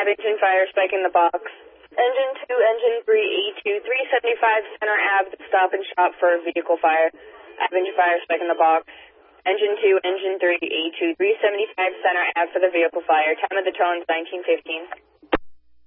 Ab engine fire, spike in the box. Engine 2, engine 3, E2, 375 center Ab, stop and shop for vehicle fire. Ab engine fire, spike in the box. Engine 2, engine 3, E2, 375 center Ab for the vehicle fire. Time of the tones, 1915.